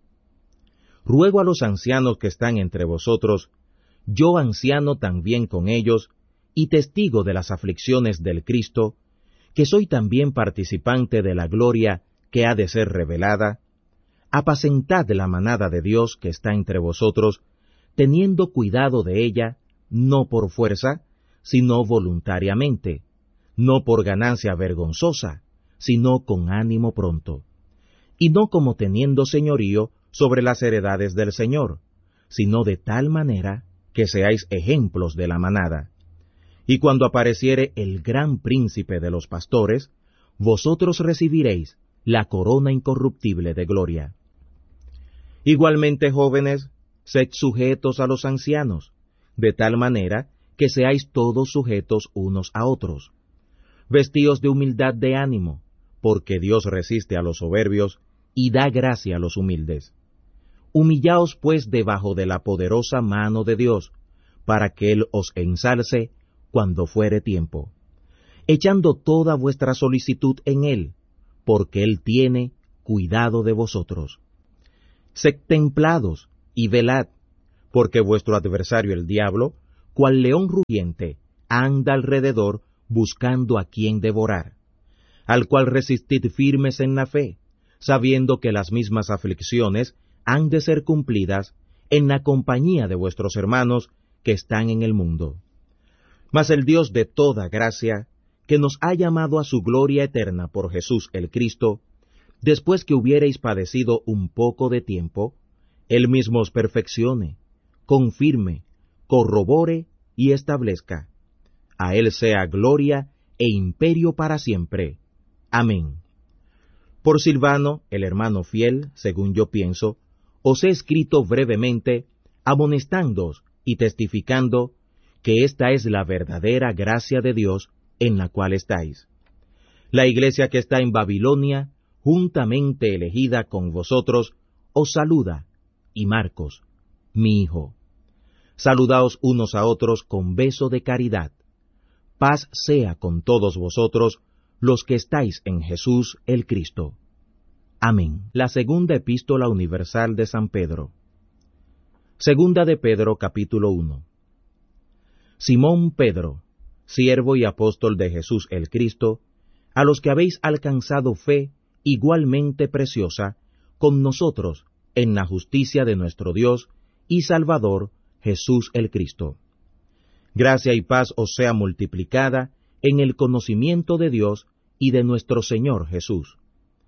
Ruego a los ancianos que están entre vosotros, yo anciano también con ellos, y testigo de las aflicciones del Cristo, que soy también participante de la gloria que ha de ser revelada, apacentad la manada de Dios que está entre vosotros, teniendo cuidado de ella, no por fuerza, sino voluntariamente, no por ganancia vergonzosa, sino con ánimo pronto, y no como teniendo señorío sobre las heredades del Señor, sino de tal manera que seáis ejemplos de la manada. Y cuando apareciere el gran príncipe de los pastores, vosotros recibiréis la corona incorruptible de gloria. Igualmente, jóvenes, sed sujetos a los ancianos, de tal manera que seáis todos sujetos unos a otros. Vestíos de humildad de ánimo, porque Dios resiste a los soberbios y da gracia a los humildes. Humillaos pues debajo de la poderosa mano de Dios, para que Él os ensalce cuando fuere tiempo, echando toda vuestra solicitud en Él, porque Él tiene cuidado de vosotros. Sed templados y velad, porque vuestro adversario el diablo, cual león rugiente, anda alrededor buscando a quien devorar, al cual resistid firmes en la fe, sabiendo que las mismas aflicciones han de ser cumplidas en la compañía de vuestros hermanos que están en el mundo. Mas el Dios de toda gracia, que nos ha llamado a su gloria eterna por Jesús el Cristo, después que hubiereis padecido un poco de tiempo, Él mismo os perfeccione, confirme, corrobore y establezca. A Él sea gloria e imperio para siempre. Amén. Por Silvano, el hermano fiel, según yo pienso, os he escrito brevemente, amonestándoos y testificando que esta es la verdadera gracia de Dios en la cual estáis. La iglesia que está en Babilonia, juntamente elegida con vosotros, os saluda, y Marcos, mi hijo. Saludaos unos a otros con beso de caridad. Paz sea con todos vosotros, los que estáis en Jesús el Cristo. Amén. La segunda epístola universal de San Pedro. Segunda de Pedro, capítulo uno. Simón Pedro, siervo y apóstol de Jesús el Cristo, a los que habéis alcanzado fe igualmente preciosa con nosotros en la justicia de nuestro Dios y Salvador Jesús el Cristo. Gracia y paz os sea multiplicada en el conocimiento de Dios y de nuestro Señor Jesús.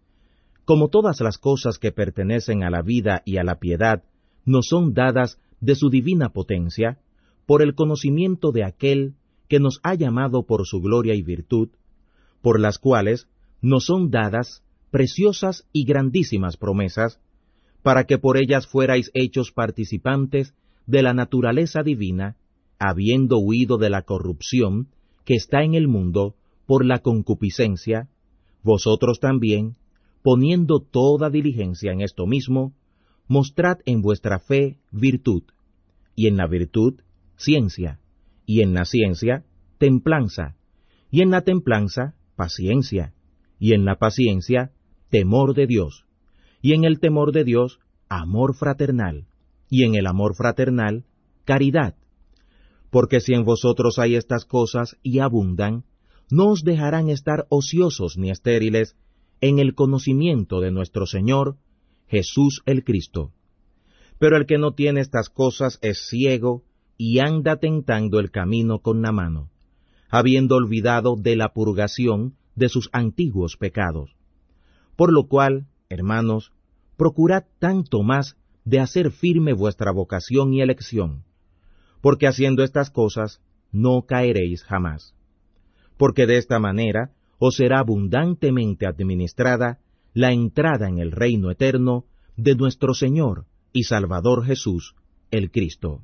Como todas las cosas que pertenecen a la vida y a la piedad nos son dadas de su divina potencia, por el conocimiento de aquel que nos ha llamado por su gloria y virtud, por las cuales nos son dadas preciosas y grandísimas promesas, para que por ellas fuerais hechos participantes de la naturaleza divina, habiendo huido de la corrupción que está en el mundo por la concupiscencia, vosotros también, poniendo toda diligencia en esto mismo, mostrad en vuestra fe virtud, y en la virtud ciencia, y en la ciencia templanza, y en la templanza paciencia, y en la paciencia temor de Dios, y en el temor de Dios amor fraternal, y en el amor fraternal caridad. Porque si en vosotros hay estas cosas y abundan, no os dejarán estar ociosos ni estériles en el conocimiento de nuestro Señor Jesús el Cristo. Pero el que no tiene estas cosas es ciego y anda tentando el camino con la mano, habiendo olvidado de la purgación de sus antiguos pecados. Por lo cual, hermanos, procurad tanto más de hacer firme vuestra vocación y elección, porque haciendo estas cosas no caeréis jamás. Porque de esta manera os será abundantemente administrada la entrada en el reino eterno de nuestro Señor y Salvador Jesús, el Cristo.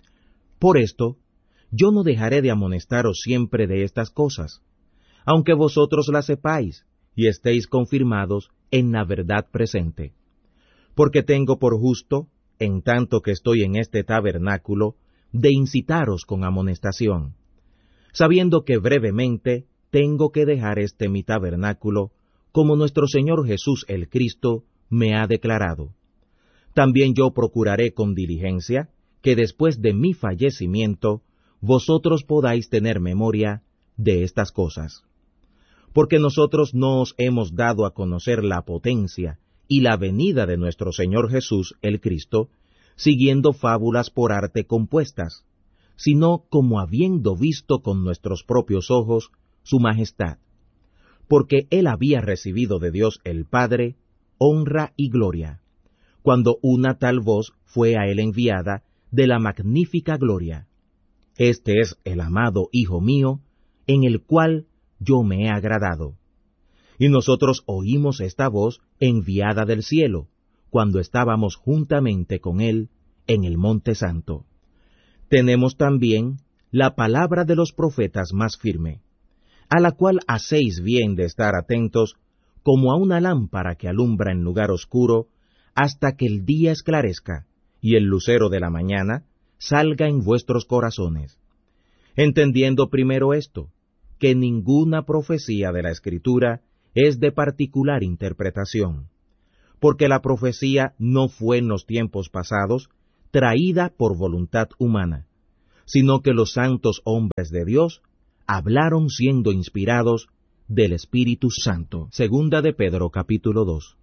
Por esto, yo no dejaré de amonestaros siempre de estas cosas, aunque vosotros las sepáis y estéis confirmados en la verdad presente. Porque tengo por justo, en tanto que estoy en este tabernáculo, de incitaros con amonestación, sabiendo que brevemente tengo que dejar este mi tabernáculo, como nuestro Señor Jesús el Cristo me ha declarado. También yo procuraré con diligencia que después de mi fallecimiento vosotros podáis tener memoria de estas cosas. Porque nosotros no os hemos dado a conocer la potencia y la venida de nuestro Señor Jesús el Cristo, siguiendo fábulas por arte compuestas, sino como habiendo visto con nuestros propios ojos su majestad, porque él había recibido de Dios el Padre honra y gloria, cuando una tal voz fue a él enviada de la magnífica gloria. Este es el amado Hijo mío, en el cual yo me he agradado. Y nosotros oímos esta voz enviada del cielo, cuando estábamos juntamente con él en el Monte Santo. Tenemos también la palabra de los profetas más firme, a la cual hacéis bien de estar atentos, como a una lámpara que alumbra en lugar oscuro, hasta que el día esclarezca, y el lucero de la mañana salga en vuestros corazones. Entendiendo primero esto, que ninguna profecía de la Escritura es de particular interpretación, porque la profecía no fue en los tiempos pasados traída por voluntad humana, sino que los santos hombres de Dios hablaron siendo inspirados del Espíritu Santo. Segunda de Pedro capítulo dos.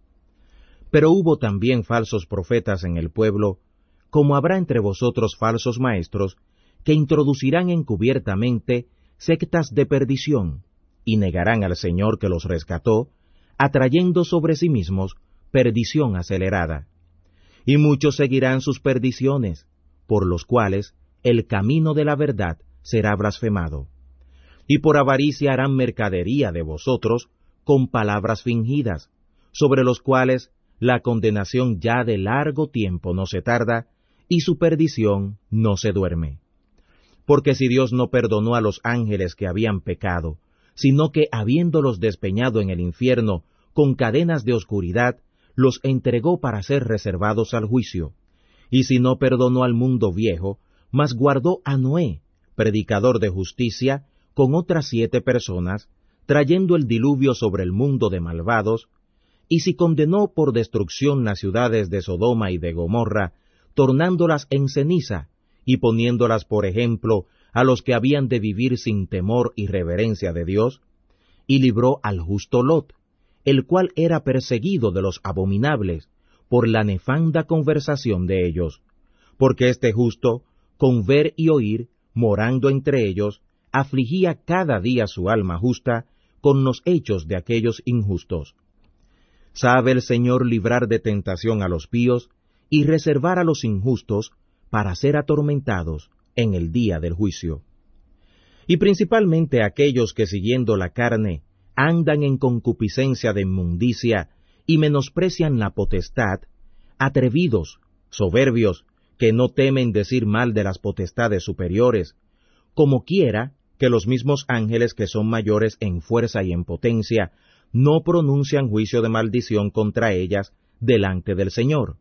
Pero hubo también falsos profetas en el pueblo, como habrá entre vosotros falsos maestros, que introducirán encubiertamente sectas de perdición, y negarán al Señor que los rescató, atrayendo sobre sí mismos perdición acelerada. Y muchos seguirán sus perdiciones, por los cuales el camino de la verdad será blasfemado. Y por avaricia harán mercadería de vosotros con palabras fingidas, sobre los cuales la condenación ya de largo tiempo no se tarda, y su perdición no se duerme. Porque si Dios no perdonó a los ángeles que habían pecado, sino que habiéndolos despeñado en el infierno con cadenas de oscuridad, los entregó para ser reservados al juicio. Y si no perdonó al mundo viejo, mas guardó a Noé, predicador de justicia, con otras siete personas, trayendo el diluvio sobre el mundo de malvados, y si condenó por destrucción las ciudades de Sodoma y de Gomorra, tornándolas en ceniza, y poniéndolas por ejemplo a los que habían de vivir sin temor y reverencia de Dios, y libró al justo Lot, el cual era perseguido de los abominables, por la nefanda conversación de ellos, porque este justo, con ver y oír, morando entre ellos, afligía cada día su alma justa con los hechos de aquellos injustos. Sabe el Señor librar de tentación a los píos, y reservar a los injustos para ser atormentados en el día del juicio. Y principalmente aquellos que siguiendo la carne andan en concupiscencia de inmundicia y menosprecian la potestad, atrevidos, soberbios, que no temen decir mal de las potestades superiores, como quiera que los mismos ángeles que son mayores en fuerza y en potencia, no pronuncian juicio de maldición contra ellas delante del Señor.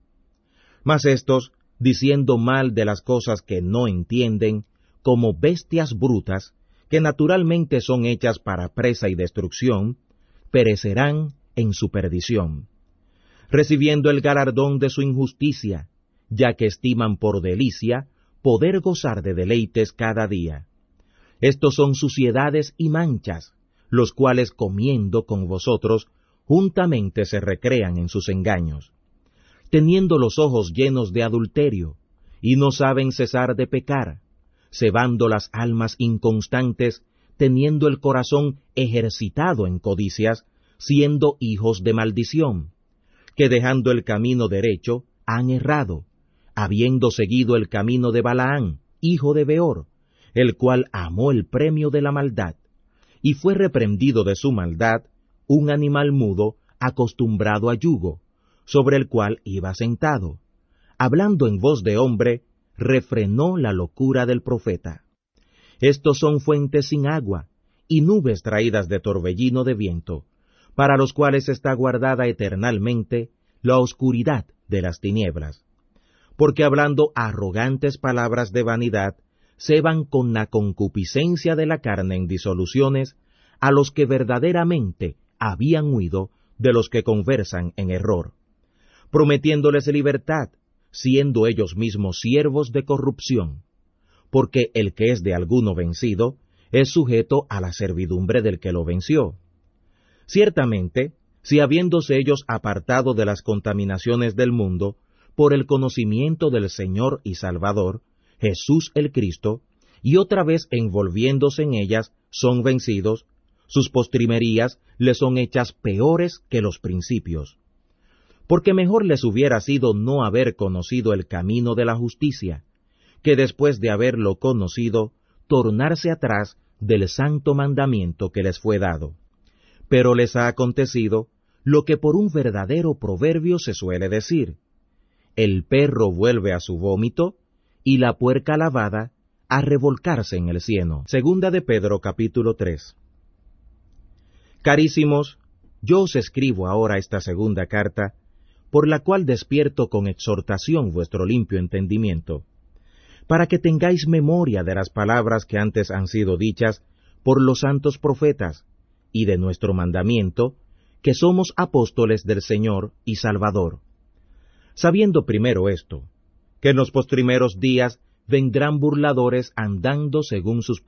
Mas éstos, diciendo mal de las cosas que no entienden, como bestias brutas, que naturalmente son hechas para presa y destrucción, perecerán en su perdición, recibiendo el galardón de su injusticia, ya que estiman por delicia poder gozar de deleites cada día. Estos son suciedades y manchas, los cuales comiendo con vosotros, juntamente se recrean en sus engaños, teniendo los ojos llenos de adulterio, y no saben cesar de pecar, cebando las almas inconstantes, teniendo el corazón ejercitado en codicias, siendo hijos de maldición, que dejando el camino derecho, han errado, habiendo seguido el camino de Balaán, hijo de Beor, el cual amó el premio de la maldad, y fue reprendido de su maldad un animal mudo acostumbrado a yugo, sobre el cual iba sentado. Hablando en voz de hombre, refrenó la locura del profeta. Estos son fuentes sin agua, y nubes traídas de torbellino de viento, para los cuales está guardada eternalmente la oscuridad de las tinieblas. Porque hablando arrogantes palabras de vanidad, ceban con la concupiscencia de la carne en disoluciones a los que verdaderamente habían huido de los que conversan en error, prometiéndoles libertad, siendo ellos mismos siervos de corrupción, porque el que es de alguno vencido es sujeto a la servidumbre del que lo venció. Ciertamente, si habiéndose ellos apartado de las contaminaciones del mundo, por el conocimiento del Señor y Salvador, Jesús el Cristo, y otra vez envolviéndose en ellas, son vencidos, sus postrimerías les son hechas peores que los principios. Porque mejor les hubiera sido no haber conocido el camino de la justicia, que después de haberlo conocido, tornarse atrás del santo mandamiento que les fue dado. Pero les ha acontecido lo que por un verdadero proverbio se suele decir: el perro vuelve a su vómito, y la puerca lavada a revolcarse en el cieno. Segunda de Pedro capítulo tres. Carísimos, yo os escribo ahora esta segunda carta, por la cual despierto con exhortación vuestro limpio entendimiento, para que tengáis memoria de las palabras que antes han sido dichas por los santos profetas, y de nuestro mandamiento, que somos apóstoles del Señor y Salvador. Sabiendo primero esto, que en los postrimeros días vendrán burladores andando según sus